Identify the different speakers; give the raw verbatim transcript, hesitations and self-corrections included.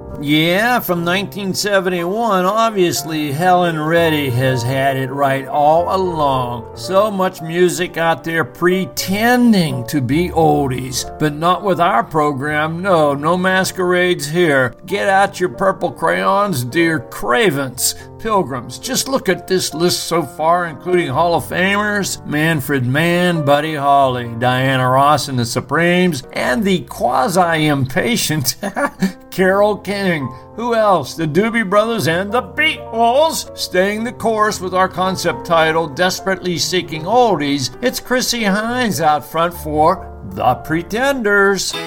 Speaker 1: Yeah, from nineteen seventy-one, obviously Helen Reddy has had it right all along. So much music out there pretending to be oldies, but not with our program. No, no masquerades here. Get out your purple crayons, dear cravens. Pilgrims, just look at this list so far, including Hall of Famers, Manfred Mann, Buddy Holly, Diana Ross and the Supremes, and the quasi-impatient Carole King. Who else? The Doobie Brothers and the Beatles. Staying the course with our concept title, Desperately Seeking Oldies, it's Chrissie Hynde out front for The Pretenders.